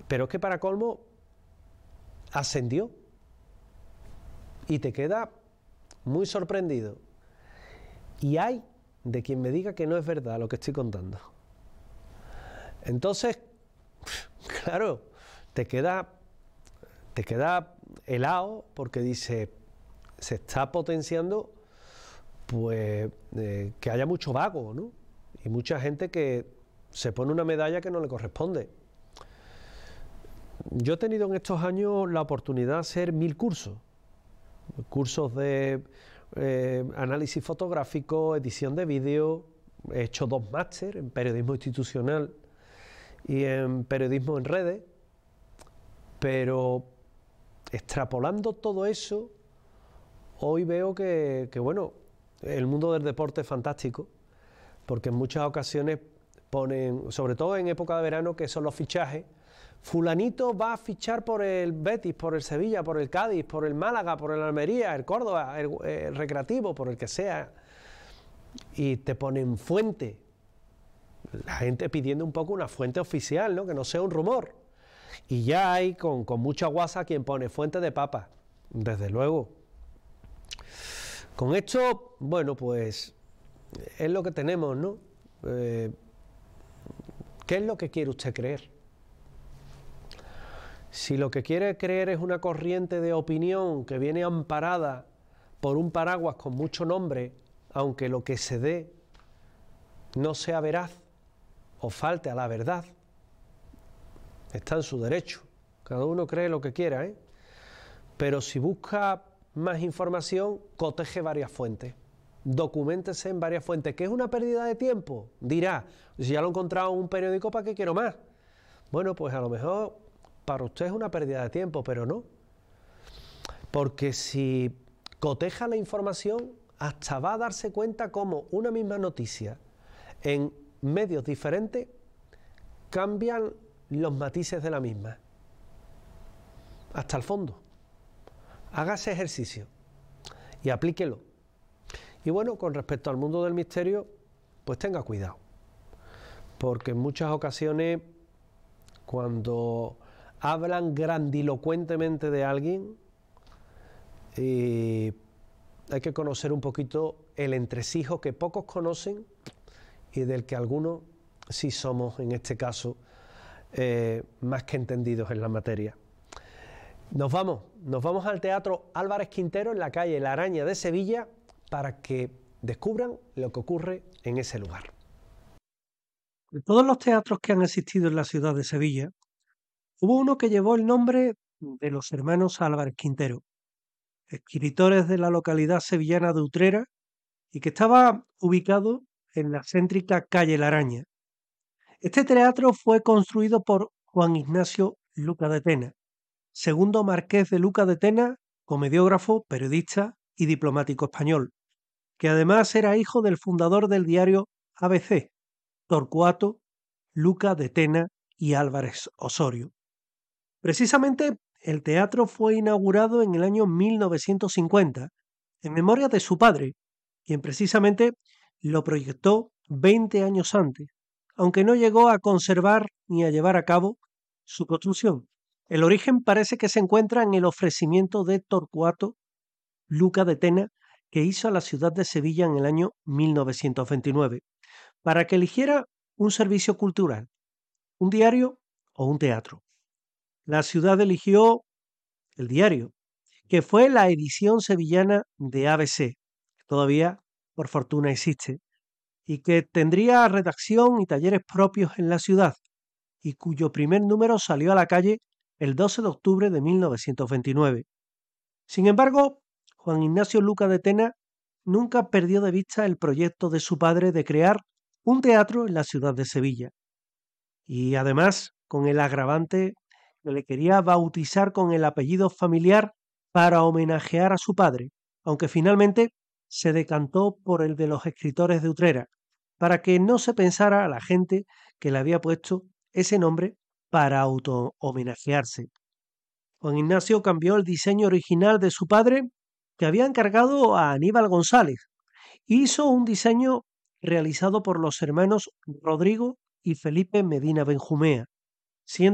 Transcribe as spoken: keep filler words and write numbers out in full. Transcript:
Pero es que para colmo ascendió y te queda muy sorprendido. Y hay de quien me diga que no es verdad lo que estoy contando. Entonces, claro, te queda, te queda helado porque dice, se está potenciando pues eh, que haya mucho vago, ¿no? Y mucha gente que se pone una medalla que no le corresponde. Yo he tenido en estos años la oportunidad de hacer mil cursos, cursos de eh, análisis fotográfico, edición de vídeo, he hecho dos máster en periodismo institucional y en periodismo en redes, pero extrapolando todo eso, hoy veo que, que bueno, el mundo del deporte es fantástico, porque en muchas ocasiones ponen, sobre todo en época de verano, que son los fichajes, fulanito va a fichar por el Betis, por el Sevilla, por el Cádiz, por el Málaga, por el Almería, el Córdoba, el, el Recreativo, por el que sea, y te ponen fuente, la gente pidiendo un poco una fuente oficial, ¿no? Que no sea un rumor, y ya hay con, con mucha guasa quien pone fuente de papa, desde luego. Con esto, bueno, pues es lo que tenemos, ¿no? Eh, ¿Qué es lo que quiere usted creer? Si lo que quiere creer es una corriente de opinión que viene amparada por un paraguas con mucho nombre, aunque lo que se dé no sea veraz o falte a la verdad, está en su derecho. Cada uno cree lo que quiera, ¿eh? Pero si busca más información, coteje varias fuentes. Documéntese en varias fuentes. ¿Qué es una pérdida de tiempo? Dirá, si ya lo he encontrado en un periódico, ¿para qué quiero más? Bueno, pues a lo mejor para usted es una pérdida de tiempo, pero no. Porque si coteja la información, hasta va a darse cuenta cómo una misma noticia en medios diferentes cambian los matices de la misma. Hasta el fondo. Haga ese ejercicio y aplíquelo. Y bueno, con respecto al mundo del misterio, pues tenga cuidado. Porque en muchas ocasiones, cuando hablan grandilocuentemente de alguien, eh, hay que conocer un poquito el entresijo que pocos conocen y del que algunos sí somos, en este caso, eh, más que entendidos en la materia. Nos vamos, nos vamos al Teatro Álvarez Quintero en la calle La Araña de Sevilla para que descubran lo que ocurre en ese lugar. De todos los teatros que han existido en la ciudad de Sevilla, hubo uno que llevó el nombre de los hermanos Álvarez Quintero, escritores de la localidad sevillana de Utrera y que estaba ubicado en la céntrica calle La Araña. Este teatro fue construido por Juan Ignacio Luca de Tena, segundo marqués de Luca de Tena, comediógrafo, periodista y diplomático español, que además era hijo del fundador del diario A B C, Torcuato Luca de Tena y Álvarez Osorio. Precisamente el teatro fue inaugurado en el año mil novecientos cincuenta, en memoria de su padre, quien precisamente lo proyectó veinte años antes, aunque no llegó a conservar ni a llevar a cabo su construcción. El origen parece que se encuentra en el ofrecimiento de Torcuato Luca de Tena que hizo a la ciudad de Sevilla en el año mil novecientos veintinueve, para que eligiera un servicio cultural, un diario o un teatro. La ciudad eligió el diario, que fue la edición sevillana de A B C, que todavía, por fortuna, existe, y que tendría redacción y talleres propios en la ciudad, y cuyo primer número salió a la calle el doce de octubre de mil novecientos veintinueve. Sin embargo, Juan Ignacio Luca de Tena nunca perdió de vista el proyecto de su padre de crear un teatro en la ciudad de Sevilla. Y además, con el agravante que le quería bautizar con el apellido familiar para homenajear a su padre, aunque finalmente se decantó por el de los escritores de Utrera, para que no se pensara a la gente que le había puesto ese nombre para auto-homenajearse. Juan Ignacio cambió el diseño original de su padre, que había encargado a Aníbal González, e hizo un diseño realizado por los hermanos Rodrigo y Felipe Medina Benjumea, siendo